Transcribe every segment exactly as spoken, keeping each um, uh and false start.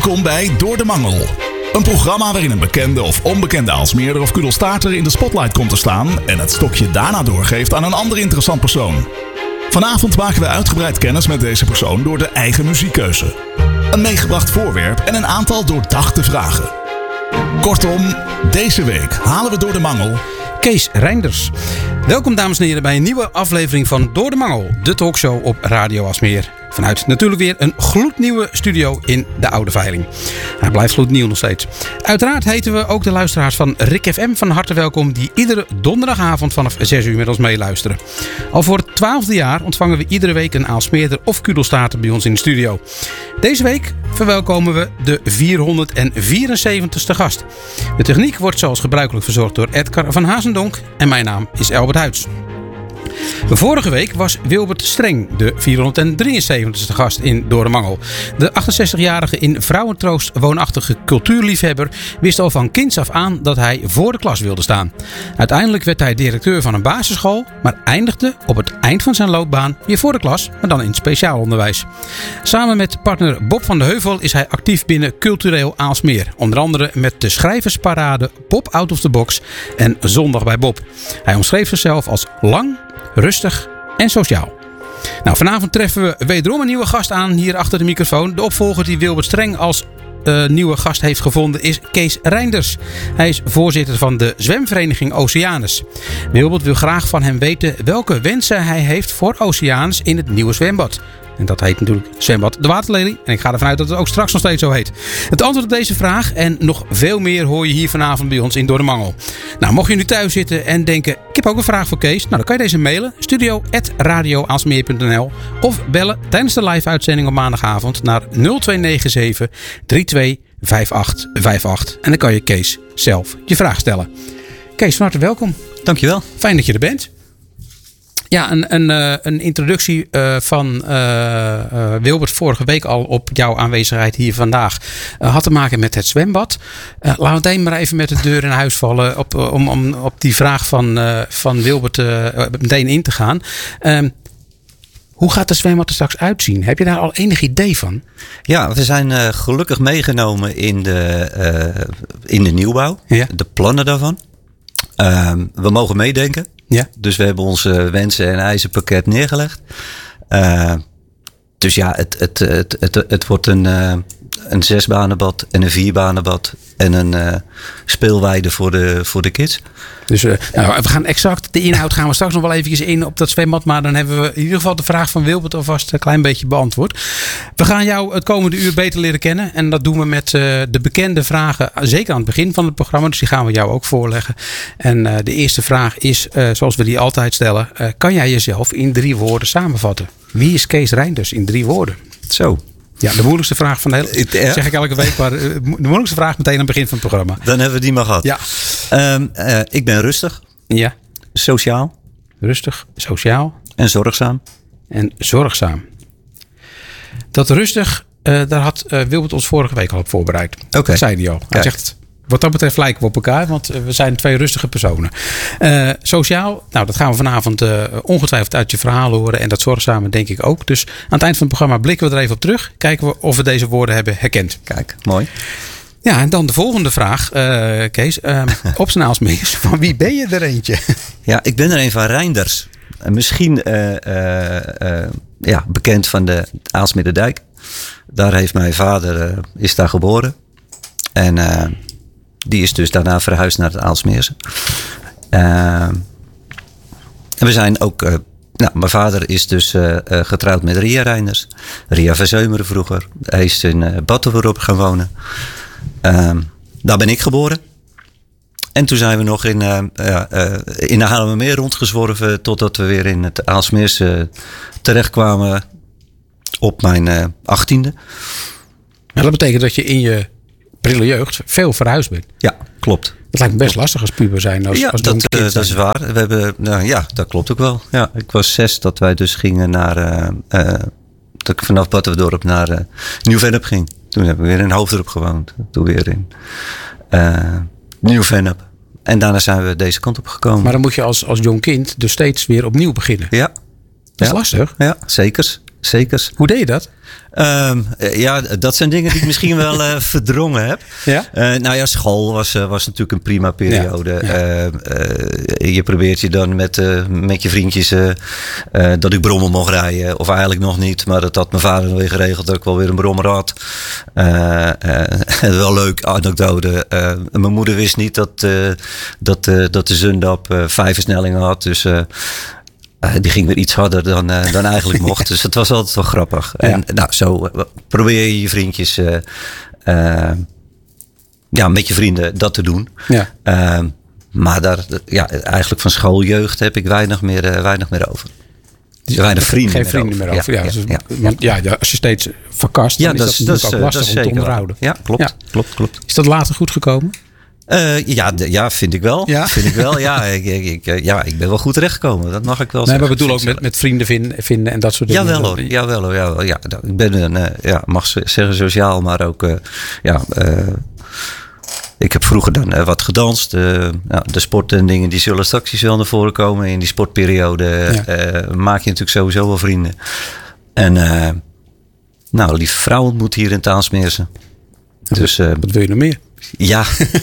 Welkom bij Door de Mangel. Een programma waarin een bekende of onbekende Aalsmeerder of Kudelstaarter in de spotlight komt te staan en het stokje daarna doorgeeft aan een ander interessant persoon. Vanavond maken we uitgebreid kennis met deze persoon door de eigen muziekkeuze, een meegebracht voorwerp en een aantal doordachte vragen. Kortom, deze week halen we door de mangel Kees Reinders. Welkom dames en heren bij een nieuwe aflevering van Door de Mangel, de talkshow op Radio Aalsmeer. Vanuit natuurlijk weer een gloednieuwe studio in de Oude Veiling. Hij blijft gloednieuw nog steeds. Uiteraard heten we ook de luisteraars van Rik F M van harte welkom, die iedere donderdagavond vanaf zes uur met ons meeluisteren. Al voor het twaalfde jaar ontvangen we iedere week een Aalsmeerder of Kudelstaarter bij ons in de studio. Deze week verwelkomen we de vierhonderdvierenzeventigste gast. De techniek wordt zoals gebruikelijk verzorgd door Edgar van Hazendonk en mijn naam is Albert Huits. Vorige week was Wilbert Streng de vierhonderddrieënzeventigste gast in Door de Mangel. De achtenzestigjarige in Vrouwentroost woonachtige cultuurliefhebber wist al van kinds af aan dat hij voor de klas wilde staan. Uiteindelijk werd hij directeur van een basisschool, maar eindigde op het eind van zijn loopbaan weer voor de klas, maar dan in speciaal onderwijs. Samen met partner Bob van de Heuvel is hij actief binnen Cultureel Aalsmeer. Onder andere met de schrijversparade Bob Out of the Box en Zondag bij Bob. Hij omschreef zichzelf als lang, rustig en sociaal. Nou, vanavond treffen we wederom een nieuwe gast aan hier achter de microfoon. De opvolger die Wilbert Streng als uh, nieuwe gast heeft gevonden is Kees Reinders. Hij is voorzitter van de zwemvereniging Oceanus. Wilbert wil graag van hem weten welke wensen hij heeft voor Oceanus in het nieuwe zwembad. En dat heet natuurlijk Zwembad de Waterlelie. En ik ga ervan uit dat het ook straks nog steeds zo heet. Het antwoord op deze vraag en nog veel meer hoor je hier vanavond bij ons in Door de Mangel. Nou, mocht je nu thuis zitten en denken, ik heb ook een vraag voor Kees. Nou, dan kan je deze mailen. studio at radio aalsmeer punt n l of bellen tijdens de live uitzending op maandagavond naar nul twee negen zeven drie twee vijf acht vijf acht. En dan kan je Kees zelf je vraag stellen. Kees, van harte welkom. Dankjewel. Fijn dat je er bent. Ja, een, een, een introductie uh, van uh, uh, Wilbert vorige week al op jouw aanwezigheid hier vandaag uh, had te maken met het zwembad. Uh, laten we meteen maar even met de deur in huis vallen op, om, om op die vraag van, uh, van Wilbert uh, meteen in te gaan. Uh, hoe gaat de zwembad er straks uitzien? Heb je daar al enig idee van? Ja, we zijn uh, gelukkig meegenomen in de, uh, in de nieuwbouw. Ja. De plannen daarvan. Uh, we mogen meedenken. Ja. Dus we hebben onze wensen en eisenpakket neergelegd. Uh, dus ja, het, het, het, het, het wordt een, uh, een zesbanenbad en een vierbanenbad en een uh, speelweide voor de, voor de kids. Dus uh, nou, we gaan exact, de inhoud gaan we straks nog wel eventjes in op dat zwembad. Maar dan hebben we in ieder geval de vraag van Wilbert alvast een klein beetje beantwoord. We gaan jou het komende uur beter leren kennen. En dat doen we met uh, de bekende vragen, zeker aan het begin van het programma. Dus die gaan we jou ook voorleggen. En uh, de eerste vraag is, uh, zoals we die altijd stellen. Uh, kan jij jezelf in drie woorden samenvatten? Wie is Kees Reinders in drie woorden? Zo. Ja, de moeilijkste vraag van de hele... Ja. Zeg ik elke week, maar de moeilijkste vraag meteen aan het begin van het programma. Dan hebben we die maar gehad. Ja. Um, uh, ik ben rustig. Ja. Sociaal. Rustig, sociaal. En zorgzaam. En zorgzaam. Dat rustig, uh, daar had uh, Wilbert ons vorige week al op voorbereid. Oké. Okay. Dat zei hij al. Hij Kijk. zegt... Wat dat betreft lijken we op elkaar, want we zijn twee rustige personen. Uh, sociaal, nou dat gaan we vanavond uh, ongetwijfeld uit je verhaal horen. En dat zorgzame denk ik ook. Dus aan het eind van het programma blikken we er even op terug. Kijken we of we deze woorden hebben herkend. Kijk, mooi. Ja, en dan de volgende vraag, uh, Kees. Uh, op zijn Aalsmeers, van wie ben je er eentje? Ja, ik ben er een van Reinders. Misschien uh, uh, uh, ja, bekend van de Aalsmeerderdijk. Daar heeft mijn vader, uh, is daar geboren. En... Uh, Die is dus daarna verhuisd naar het Aalsmeerse. Uh, en we zijn ook... Uh, nou, mijn vader is dus uh, uh, getrouwd met Ria Reinders. Ria Verzeumeren vroeger. Hij is in uh, Battenwerop gaan wonen. Uh, daar ben ik geboren. En toen zijn we nog in, uh, uh, uh, in de Haarlemmermeer rondgezworven... totdat we weer in het Aalsmeerse terechtkwamen op mijn uh, achttiende. Nou, dat betekent dat je in je... prille jeugd veel verhuisd bent. Ja, klopt. Het lijkt me best lastig als puber zijn. Als, ja, als dat, uh, dat is waar. We hebben, nou, ja, dat klopt ook wel. Ja, ik was zes dat wij dus gingen naar... Uh, uh, dat ik vanaf Battenverdorp naar uh, Nieuw-Vennep ging. Toen heb ik weer in Hoofddorp gewoond. Toen weer in uh, Nieuw-Vennep. En daarna zijn we deze kant op gekomen. Maar dan moet je als, als jong kind dus steeds weer opnieuw beginnen. Ja. Dat is ja. lastig. Ja, zeker. Zekers. Hoe deed je dat? Um, ja, dat zijn dingen die ik misschien wel uh, verdrongen heb. Ja? Uh, nou ja, school was, uh, was natuurlijk een prima periode. Ja, ja. Uh, uh, je probeert je dan met, uh, met je vriendjes uh, uh, dat ik brommen mocht rijden. Of eigenlijk nog niet, maar dat had mijn vader weer geregeld dat ik wel weer een brommer had. Uh, uh, wel leuk, anekdote. Uh, mijn moeder wist niet dat, uh, dat, uh, dat de Zundap uh, vijf versnellingen had. Dus... Uh, Uh, die ging weer iets harder dan, uh, dan eigenlijk mocht. Dus het was altijd wel grappig. Ja. En nou, zo uh, probeer je je vriendjes... Uh, uh, ja, met je vrienden dat te doen. Ja. Uh, maar daar, ja, eigenlijk van schooljeugd heb ik weinig meer, uh, weinig meer over. Dus weinig vrienden Geen meer vrienden over. meer over. Ja, ja, ja, dus, ja, want ja, ja, als je steeds verkast, dan ja, is dat, dat natuurlijk ook lastig om te onderhouden. Ja, klopt, ja. klopt, klopt. Is dat later goed gekomen? Uh, ja, de, ja, vind ik wel. Ja? Vind ik wel. Ja, ik, ik, ik, ja, ik ben wel goed terechtgekomen. Dat mag ik wel nee, zeggen. Maar ik bedoel ook met, met vrienden vinden, vinden en dat soort dingen. Jawel hoor. Jawel hoor. Jawel, ja, ik ben een, uh, ja, mag zeggen sociaal, maar ook, uh, ja, uh, ik heb vroeger dan uh, wat gedanst. Uh, nou, de sporten en dingen die zullen straks wel naar voren komen. In die sportperiode ja. uh, maak je natuurlijk sowieso wel vrienden. En, uh, nou, lieve vrouw ontmoet hier in Aalsmeerse. Dus, uh, wat wil je nog meer? Ja.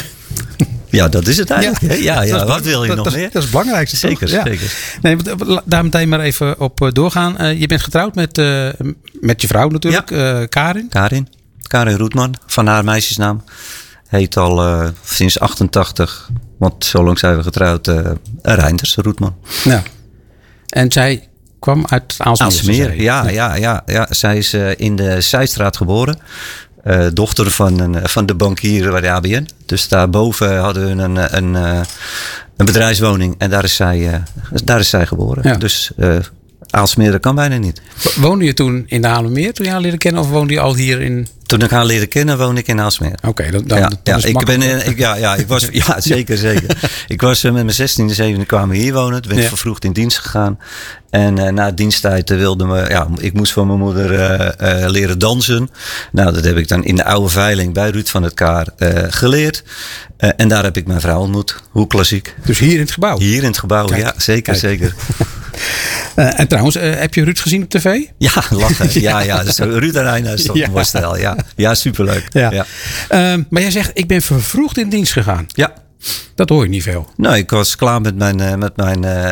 Ja, dat is het eigenlijk. Ja, ja, ja. Wat wil je dat, nog dat, meer? Dat is het belangrijkste. Zeker, ja. zeker. Nee, daar meteen maar even op doorgaan. Uh, je bent getrouwd met, uh, met je vrouw natuurlijk, ja. uh, Karin. Karin. Karin Roetman, van haar meisjesnaam. Heet al uh, sinds achtentachtig, want zo lang zijn we getrouwd, uh, Reinders Roetman. Ja. En zij kwam uit Aalsmeer. Aalsmeer, ja, ja, ja, ja. Zij is uh, in de Zijstraat geboren. Uh, dochter van, een, van de bankier bij de A B N. Dus daarboven hadden we een, een, een, een bedrijfswoning. En daar is zij, uh, daar is zij geboren. Ja. Dus uh, Aalsmeer, dat kan bijna niet. Woonde je toen in de Haarlemmermeer toen je haar leerde kennen? Of woonde je al hier in... Toen ik haar leerde kennen, woonde ik in Aalsmeer. Oké, okay, dan, dan, ja, dan ja, is ik ben, ik, ja, ja, ik was, ja, zeker, zeker. Ik was uh, met mijn zestiende, zeventiende kwamen we hier wonen. Toen ben ik ja. vervroegd in dienst gegaan. En uh, na diensttijd uh, wilde me, ja, ik moest van mijn moeder uh, uh, leren dansen. Nou, dat heb ik dan in de oude veiling bij Ruud van het Kaar uh, geleerd. Uh, en daar heb ik mijn vrouw ontmoet. Hoe klassiek. Dus hier in het gebouw? Hier in het gebouw, Kijk. ja, zeker, Kijk. zeker. Uh, en trouwens, uh, heb je Ruud gezien op tv? Ja, lachen. ja, ja. Dus Ruud en Reina is toch ja. een mooi stijl. Ja, ja, superleuk. Ja. Ja. Uh, maar jij zegt, ik ben vervroegd in dienst gegaan. Ja. Dat hoor je niet veel. Nou, ik was klaar met mijn, uh, met mijn uh,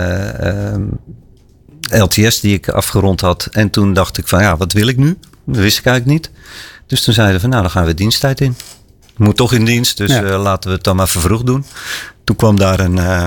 uh, L T S die ik afgerond had. En toen dacht ik van, ja, wat wil ik nu? Dat wist ik eigenlijk niet. Dus toen zeiden we van, nou, dan gaan we diensttijd in. Ik moet toch in dienst, dus ja. uh, laten we het dan maar vervroegd doen. Toen kwam daar een... Uh,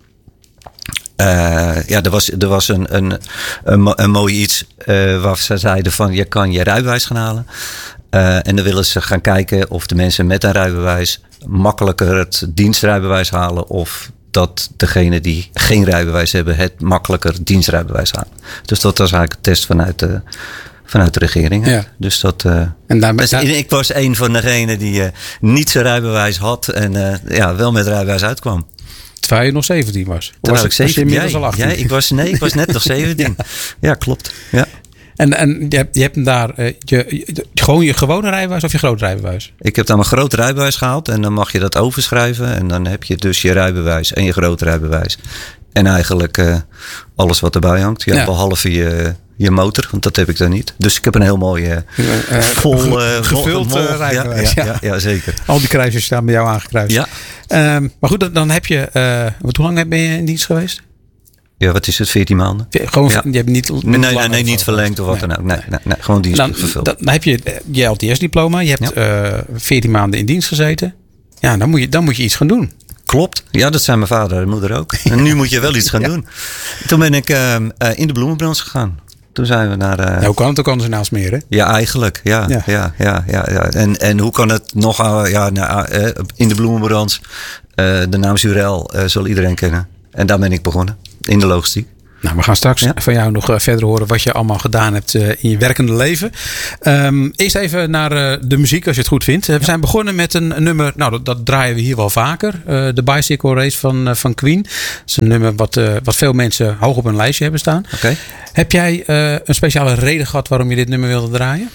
Uh, ja, er was, er was een, een, een, een mooi iets uh, waar ze zeiden van je kan je rijbewijs gaan halen. Uh, en dan willen ze gaan kijken of de mensen met een rijbewijs makkelijker het dienstrijbewijs halen. Of dat degene die geen rijbewijs hebben het makkelijker dienstrijbewijs halen. Dus dat was eigenlijk een test vanuit de, vanuit de regering. Ja. Dus dat, uh, en daarmee, daar... Ik was een van degenen die uh, niet zijn rijbewijs had en uh, ja, wel met rijbewijs uitkwam. Terwijl je nog zeventien was. Terwijl ik zeventien was. Je ja, ja, ik was, nee, ik was net nog zeventien. ja. ja, klopt. Ja. En, en je hebt, je hebt hem daar uh, je, je, gewoon je gewone rijbewijs of je groot rijbewijs? Ik heb daar mijn groot rijbewijs gehaald. En dan mag je dat overschrijven. En dan heb je dus je rijbewijs en je groot rijbewijs. En eigenlijk uh, alles wat erbij hangt. Ja, ja. Behalve je, je motor, want dat heb ik dan niet. Dus ik heb een heel mooi uh, uh, vol uh, gevuld uh, rijbewijs. Ja, ja, ja. ja, zeker. Al die kruisjes staan bij jou aangekruist. Ja. Um, maar goed, dan, dan heb je... Uh, wat, hoe lang ben je in dienst geweest? Ja, wat is het? veertien maanden. Gewoon, ja. Je hebt niet, niet nee, nee, nee, niet verlengd of wat dan ook. Nee, nee, nee, gewoon dienst dan, vervuld. Dan, dan heb je je L T S-diploma. Je hebt ja. uh, veertien maanden in dienst gezeten. Ja, dan moet, je, dan moet je iets gaan doen. Klopt. Ja, dat zijn mijn vader en moeder ook. En nu moet je wel iets gaan ja. doen. Toen ben ik uh, uh, in de bloemenbranche gegaan. Toen zijn we naar... Uh... Ja, hoe kan het ook anders in Aalsmeer, hè? Ja, eigenlijk. Ja, ja. ja, ja, ja, ja. En, en hoe kan het nog... Uh, ja, nou, uh, in de bloemenbranche... Uh, de naam Zurel uh, zal iedereen kennen. En daar ben ik begonnen. In de logistiek. Nou, we gaan straks ja. van jou nog uh, verder horen wat je allemaal gedaan hebt uh, in je werkende leven. Um, eerst even naar uh, de muziek, als je het goed vindt. Uh, we ja. zijn begonnen met een, een nummer, nou dat, dat draaien we hier wel vaker. Uh, de Bicycle Race van, uh, van Queen. Dat is een nummer wat, uh, wat veel mensen hoog op hun lijstje hebben staan. Okay. Heb jij uh, een speciale reden gehad waarom je dit nummer wilde draaien?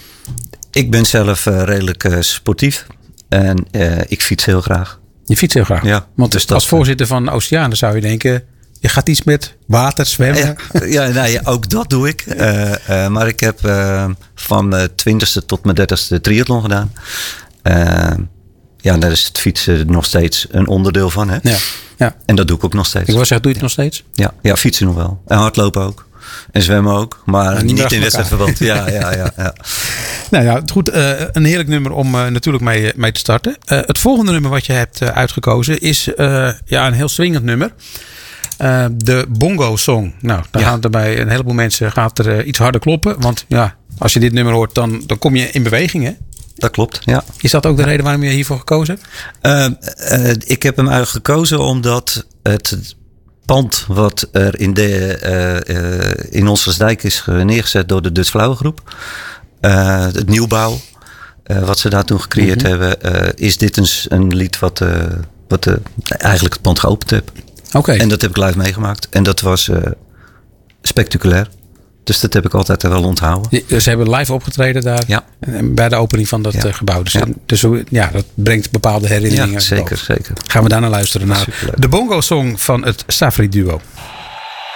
Ik ben zelf uh, redelijk uh, sportief. En uh, ik fiets heel graag. Je fietst heel graag? Ja. Want dus als dat, voorzitter van Oceanen zou je denken... Je gaat iets met water, zwemmen. Ja, ja, nou ja ook dat doe ik. Uh, uh, maar ik heb uh, van mijn twintigste tot mijn dertigste triathlon gedaan. Uh, ja, daar is het fietsen nog steeds een onderdeel van. Hè? Ja, ja. En dat doe ik ook nog steeds. Ik wil zeggen, doe je het nog steeds? Ja, ja, fietsen nog wel. En hardlopen ook. En zwemmen ook. Maar nou, niet, niet in wedstrijdverband. Ja, ja, ja, ja. Nou ja, goed. Uh, een heerlijk nummer om uh, natuurlijk mee, mee te starten. Uh, het volgende nummer wat je hebt uh, uitgekozen is uh, ja, een heel swingend nummer. Uh, de Bongo Song. Nou, dan ja. gaat er bij een heleboel mensen gaat er uh, iets harder kloppen. Want ja, als je dit nummer hoort, dan, dan kom je in beweging, hè? Dat klopt, ja. Is dat ook de reden waarom je hiervoor gekozen hebt? Uh, uh, ik heb hem eigenlijk gekozen omdat het pand wat er in, de, uh, uh, in Ossersdijk is neergezet door de Dutch Vrouwengroep. Uh, het nieuwbouw, uh, wat ze daar toen gecreëerd mm-hmm. hebben. Uh, is dit een, een lied wat, uh, wat uh, eigenlijk het pand geopend heeft. Okay. En dat heb ik live meegemaakt. En dat was uh, spectaculair. Dus dat heb ik altijd wel onthouden. Ze hebben live opgetreden daar. Ja. Bij de opening van dat ja. gebouw. Dus, ja. dus ja, dat brengt bepaalde herinneringen. Ja, zeker, zeker. Gaan we daar naar luisteren. Naar de Bongo Song van het Safri Duo.